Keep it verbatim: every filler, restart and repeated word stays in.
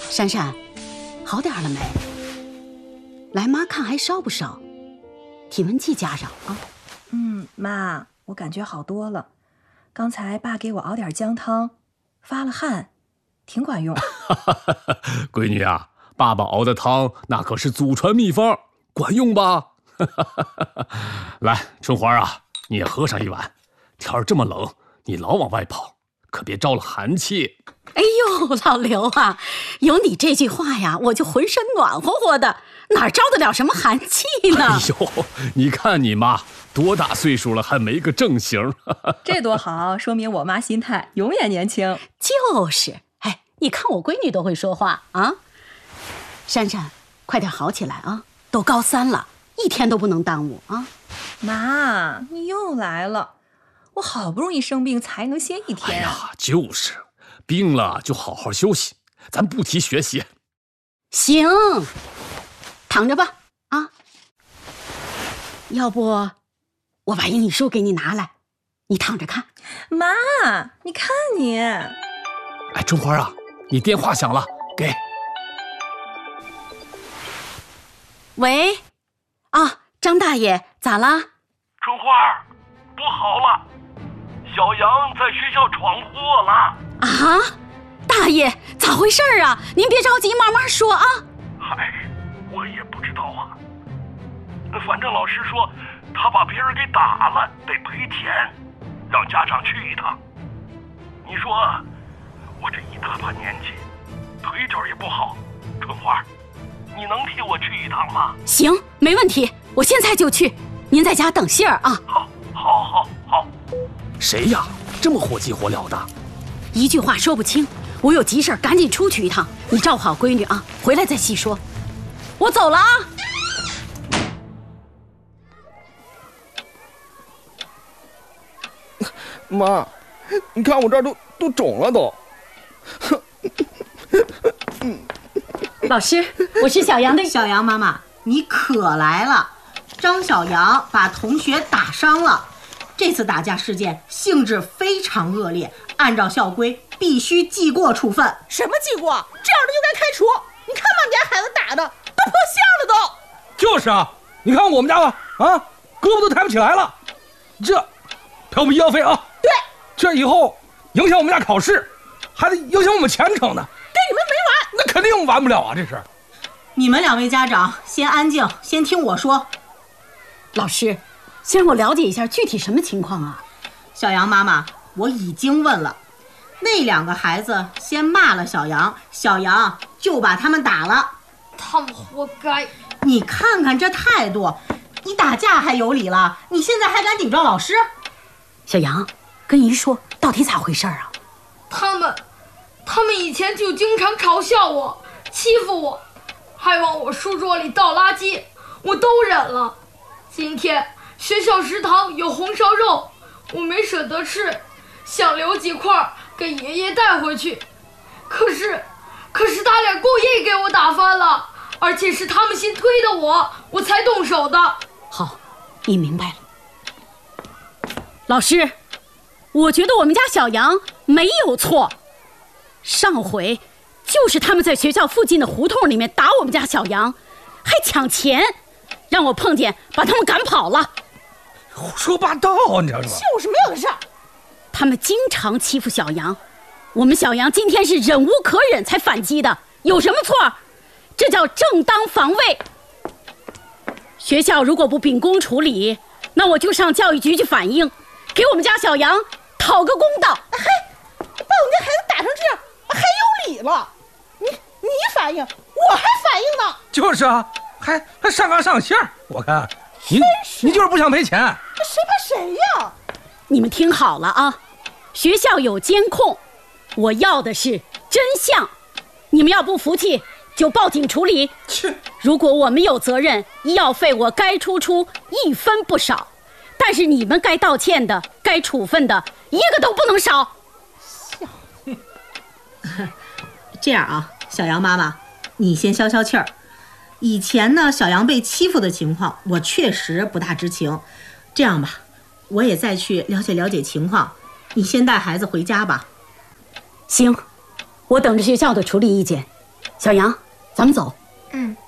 珊珊，好点了没？来，妈看还烧不烧？体温计加上啊。 嗯，妈，我感觉好多了。刚才爸给我熬点姜汤，发了汗，挺管用。 闺女啊，爸爸熬的汤那可是祖传秘方，管用吧？来，春花啊，你也喝上一碗。天儿这么冷，你老往外跑，可别着了寒气。 哎呦，老刘啊，有你这句话呀，我就浑身暖和和的，哪着得了什么寒气呢？ 哎呦，你看你妈多大岁数了，还没个正形。 这多好，说明我妈心态永远年轻。 就是，哎，你看我闺女都会说话啊。珊珊，快点好起来啊，都高三了，一天都不能耽误啊。 妈，你又来了，我好不容易生病才能歇一天。 哎呀，就是病了就好好休息，咱不提学习。 行，躺着吧啊。要不我把英语书给你拿来，你躺着看。 妈，你看你。 哎，春花啊，你电话响了，给。 喂，啊，张大爷，咋啦？ 春花，不好了，小杨在学校闯祸了。 啊，大爷，咋回事啊？您别着急，慢慢说啊。 嗨，我也不知道啊。反正老师说他把别人给打了，得赔钱，让家长去一趟。你说我这一大把年纪，腿脚也不好，春花，你能替我去一趟吗？ 行，没问题，我现在就去。您在家等信儿啊。 好，好，好，好。 谁呀？这么火急火燎的？ 一句话说不清，我有急事儿，赶紧出去一趟。你照顾好闺女啊，回来再细说。我走了啊。 妈，你看我这儿都都肿了都。 老师，我是小杨的。 小杨妈妈，你可来了。张小杨把同学打伤了，这次打架事件性质非常恶劣，按照校规必须记过处分。 什么记过？这样的就该开除。你看把你家孩子打的都破相了都。 就是啊，你看我们家吧，啊，胳膊都抬不起来了，这赔我们医药费啊。 对， 这以后影响我们家考试，还得影响我们前程呢。 跟你们没完。 那肯定完不了啊，这是。 你们两位家长先安静，先听我说。 老师，先让我了解一下具体什么情况啊？ 小杨妈妈，我已经问了，那两个孩子先骂了小杨，小杨就把他们打了。 他们活该。 你看看这态度，你打架还有理了，你现在还敢顶撞老师？ 小杨，跟姨说到底咋回事啊？ 他们他们以前就经常嘲笑我，欺负我，还往我书桌里倒垃圾，我都忍了。今天学校食堂有红烧肉，我没舍得吃，想留几块给爷爷带回去。可是可是他俩故意给我打翻了，而且是他们先推的我，我才动手的。 好，你明白了。老师，我觉得我们家小杨没有错，上回就是他们在学校附近的胡同里面打我们家小杨，还抢钱，让我碰见把他们赶跑了。 胡说八道，你知道吗？ 就是没有的事儿。 他们经常欺负小杨，我们小杨今天是忍无可忍才反击的，有什么错？这叫正当防卫。学校如果不秉公处理，那我就上教育局去反映，给我们家小杨讨个公道。 嘿，把我们家孩子打成这样，还有理了？你你反应，我还反应呢。 就是啊，还还上纲上线。我看你你就是不想赔钱。 谁怕谁呀？ 你们听好了啊，学校有监控，我要的是真相。你们要不服气，就报警处理。如果我们有责任，医药费我该出出一分不少，但是你们该道歉的、该处分的，一个都不能少。 这样啊，小杨妈妈，你先消消气儿。以前呢，小杨被欺负的情况，我确实不大知情。这样吧，我也再去了解了解情况，你先带孩子回家吧。 行，我等着学校的处理意见。 小杨，咱们走。 嗯。